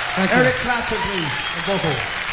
Eric Clapton, please, a vocal.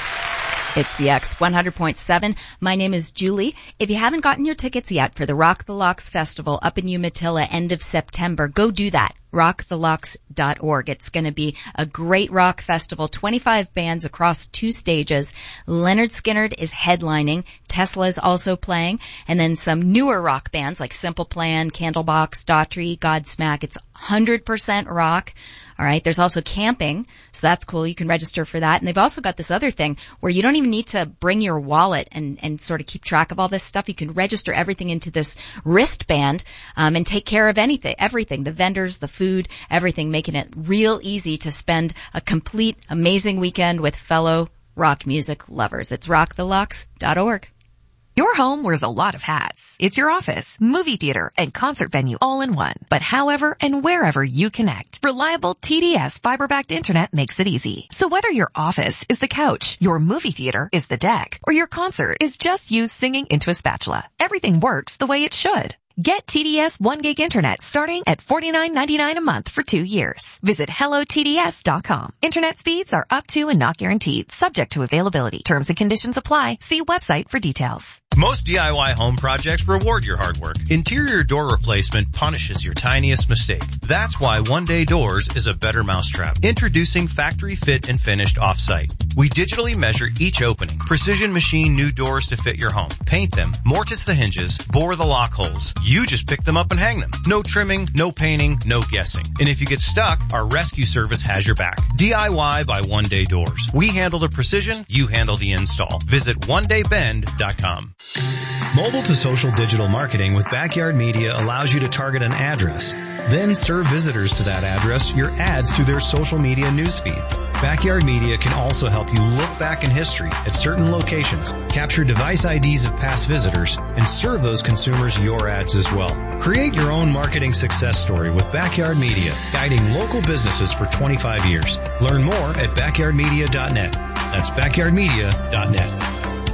It's the X 100.7. My name is Julie. If you haven't gotten your tickets yet for the Rock the Locks Festival up in Umatilla end of September, go do that. rockthelocks.org. It's going to be a great rock festival, 25 bands across 2 stages. Leonard Skinner is headlining. Tesla is also playing. And then some newer rock bands like Simple Plan, Candlebox, Daughtry, Godsmack. It's 100% rock. All right. There's also camping, so that's cool. You can register for that. And they've also got this other thing where you don't even need to bring your wallet and sort of keep track of all this stuff. You can register everything into this wristband, and take care of everything, the vendors, the food, everything, making it real easy to spend a complete, amazing weekend with fellow rock music lovers. It's rockthelocks.org. Your home wears a lot of hats. It's your office, movie theater, and concert venue all in one. But however and wherever you connect, reliable TDS fiber-backed internet makes it easy. So whether your office is the couch, your movie theater is the deck, or your concert is just you singing into a spatula, everything works the way it should. Get TDS 1 gig internet starting at $49.99 a month for 2 years. Visit hellotds.com. Internet speeds are up to and not guaranteed, subject to availability. Terms and conditions apply. See website for details. Most DIY home projects reward your hard work. Interior door replacement punishes your tiniest mistake. That's why One Day Doors is a better mousetrap. Introducing factory fit and finished off-site. We digitally measure each opening, precision machine new doors to fit your home, paint them, mortise the hinges, bore the lock holes. You just pick them up and hang them. No trimming, no painting, no guessing. And if you get stuck, our rescue service has your back. DIY by One Day Doors. We handle the precision, you handle the install. Visit onedaybend.com. Mobile to social digital marketing with Backyard Media allows you to target an address, then serve visitors to that address your ads through their social media news feeds. Backyard Media can also help you look back in history at certain locations, capture device IDs of past visitors, and serve those consumers your ads as well. Create your own marketing success story with Backyard Media, guiding local businesses for 25 years. Learn more at backyardmedia.net. That's backyardmedia.net.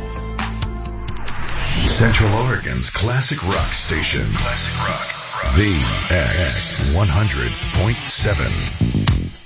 Central Oregon's classic rock station. Classic rock. The X 100.7.